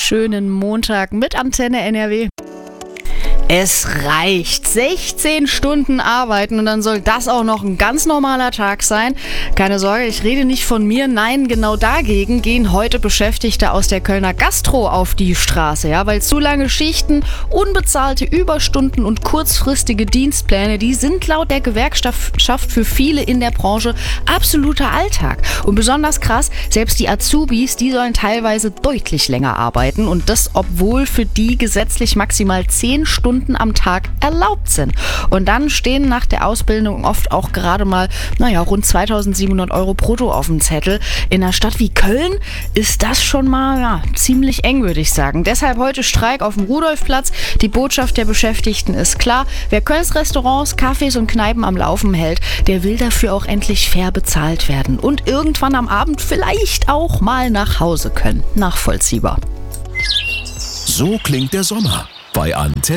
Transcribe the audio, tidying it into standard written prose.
schönen Montag mit Antenne NRW. Es reicht. 16 Stunden arbeiten und dann soll das auch noch ein ganz normaler Tag sein. Keine Sorge, ich rede nicht von mir. Nein, genau dagegen gehen heute Beschäftigte aus der Kölner Gastro auf die Straße. Ja, weil zu lange Schichten, unbezahlte Überstunden und kurzfristige Dienstpläne, die sind laut der Gewerkschaft für viele in der Branche absoluter Alltag. Und besonders krass, selbst die Azubis, die sollen teilweise deutlich länger arbeiten. Und das, obwohl für die gesetzlich maximal 10 Stunden am Tag erlaubt sind. Und dann stehen nach der Ausbildung oft auch gerade mal, rund 2.700 Euro brutto auf dem Zettel. In einer Stadt wie Köln ist das schon mal, ziemlich eng, würde ich sagen. Deshalb heute Streik auf dem Rudolfplatz. Die Botschaft der Beschäftigten ist klar. Wer Kölns Restaurants, Cafés und Kneipen am Laufen hält, der will dafür auch endlich fair bezahlt werden. Und irgendwann am Abend vielleicht auch mal nach Hause können. Nachvollziehbar. So klingt der Sommer bei Antenne.